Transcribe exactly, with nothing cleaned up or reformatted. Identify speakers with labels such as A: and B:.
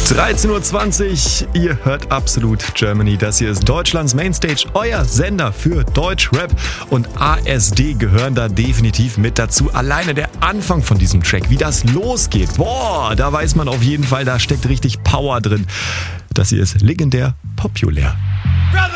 A: dreizehn Uhr zwanzig, ihr hört Absolut Germany. Das hier ist Deutschlands Mainstage, euer Sender für Deutschrap. Und A S D gehören da definitiv mit dazu. Alleine der Anfang von diesem Track, wie das losgeht. Boah, da weiß man auf jeden Fall, da steckt richtig Power drin. Das hier ist legendär populär.